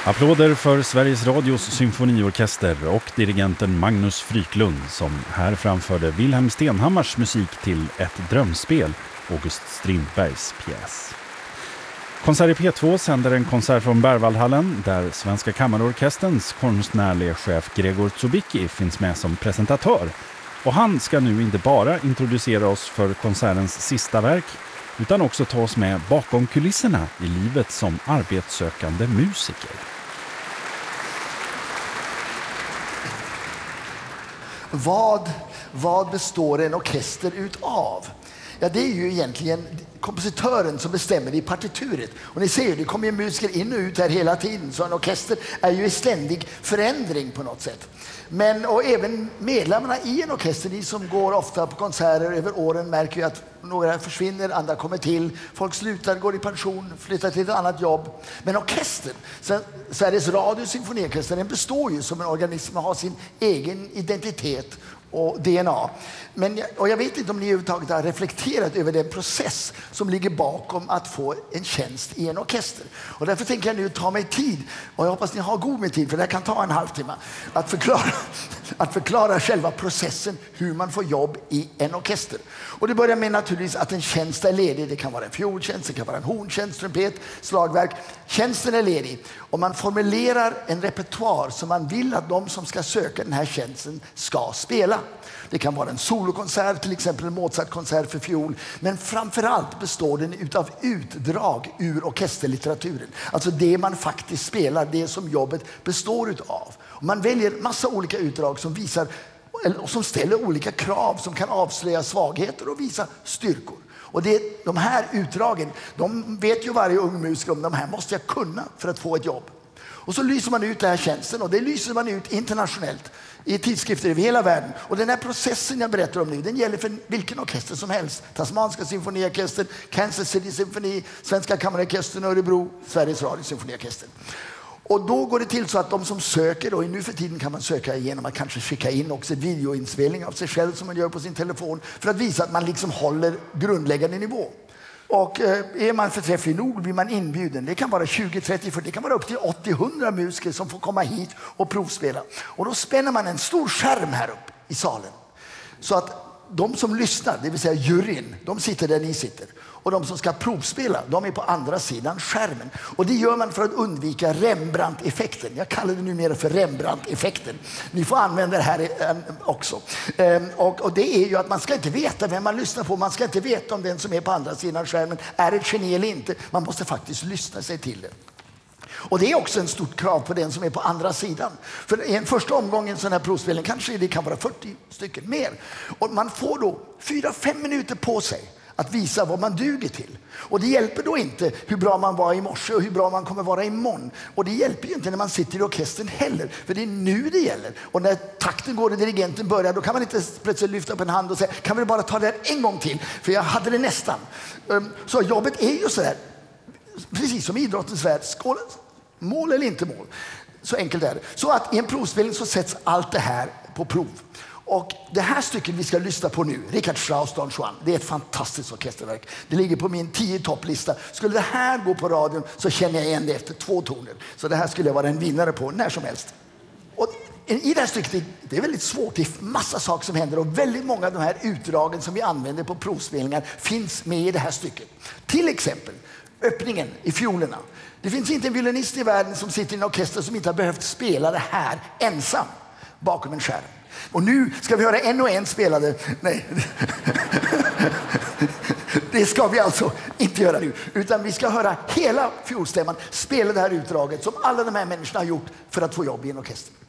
Applåder för Sveriges Radios symfoniorkester och dirigenten Magnus Fryklund som här framförde Wilhelm Stenhammars musik till Ett drömspel, August Strindbergs pjäs. Konsert i P2 sänder en konsert från Berwaldhallen där Svenska Kammarorkesterns konstnärliga chef Gregor Zubicki finns med som presentatör. Och han ska nu inte bara introducera oss för konsertens sista verk utan också ta oss med bakom kulisserna i livet som arbetssökande musiker. Vad består en orkester utav? Ja, det är ju egentligen kompositören som bestämmer i partituret. Och ni ser ju, det kommer ju musiker in och ut här hela tiden. Så en orkester är ju i ständig förändring på något sätt. Och även medlemmarna i en orkester, ni som går ofta på konserter över åren, märker ju att några försvinner, andra kommer till. Folk slutar, går i pension, flyttar till ett annat jobb. Men orkestern, Sveriges Radios symfoniorkester, den består ju som en organism och har sin egen identitet och DNA. Jag vet inte om ni överhuvudtaget har reflekterat över den process som ligger bakom att få en tjänst i en orkester. Och därför tänker jag nu ta mig tid, och jag hoppas ni har god med tid för det kan ta en halvtimme, att förklara själva processen hur man får jobb i en orkester. Och det börjar med naturligtvis att en tjänst är ledig. Det kan vara en fioltjänst, det kan vara en horntjänst, trumpet, slagverk. Tjänsten är ledig och man formulerar en repertoar som man vill att de som ska söka den här tjänsten ska spela. Det kan vara en solokonsert, till exempel en Mozart-konsert för fiol. Men framförallt består den utav utdrag ur orkesterlitteraturen. Alltså det man faktiskt spelar, det som jobbet består utav. Och man väljer massa olika utdrag som visar och som ställer olika krav som kan avslöja svagheter och visa styrkor. Och de här utdragen, de vet ju varje ung musiker om, de här måste jag kunna för att få ett jobb. Och så lyser man ut den här tjänsten, och det lyser man ut internationellt i tidskrifter över hela världen. Och den här processen jag berättar om nu, den gäller för vilken orkester som helst. Tasmanska symfoniorkester, Kansas City symfoni, Svenska Kammarorkestern, Örebro, Sveriges Radio symfoniorkester. Och då går det till så att de som söker, och nu för tiden kan man söka genom att kanske skicka in också en videoinspelning av sig själv som man gör på sin telefon för att visa att man liksom håller grundläggande nivå. Och är man förträfflig nog blir man inbjuden. Det kan vara 20, 30, 40, det kan vara upp till 80-100 musiker som får komma hit och provspela. Och då spänner man en stor skärm här uppe i salen. Så att de som lyssnar, det vill säga juryn, de sitter där ni sitter. Och de som ska provspela, de är på andra sidan skärmen. Och det gör man för att undvika Rembrandt-effekten. Jag kallar det numera för Rembrandt-effekten. Ni får använda det här också. Och det är ju att man ska inte veta vem man lyssnar på. Man ska inte veta om den som är på andra sidan skärmen är ett geni eller inte. Man måste faktiskt lyssna sig till det. Och det är också en stort krav på den som är på andra sidan. För i en första omgång, en sån här provspelning, kanske det kan vara 40 stycken mer. Och man får då 4-5 minuter på sig att visa vad man duger till. Och det hjälper då inte hur bra man var i morse och hur bra man kommer vara imorgon. Och det hjälper ju inte när man sitter i orkestern heller. För det är nu det gäller. Och när takten går och dirigenten börjar, då kan man inte plötsligt lyfta upp en hand och säga, kan vi bara ta det här en gång till? För jag hade det nästan. Så jobbet är ju så där, precis som i idrottens värld. Mål eller inte mål. Så enkelt är det. Så att i en provspelning så sätts allt det här på prov. Och det här stycket vi ska lyssna på nu, Richard Strauss Don Juan, det är ett fantastiskt orkesterverk. Det ligger på min 10-topplista. Skulle det här gå på radion så känner jag igen det efter 2 toner. Så det här skulle jag vara en vinnare på när som helst. Och i det här stycket, det är väldigt svårt. Det är massa saker som händer och väldigt många av de här utdragen som vi använder på provspelningar finns med i det här stycket. Till exempel öppningen i fiolerna. Det finns inte en violinist i världen som sitter i en orkester som inte har behövt spela det här ensam bakom en skärm. Och nu ska vi höra en och en spelade. Nej. Det ska vi alltså inte göra nu. Utan vi ska höra hela fiolstämman spela det här utdraget som alla de här människorna har gjort för att få jobb i en orkester.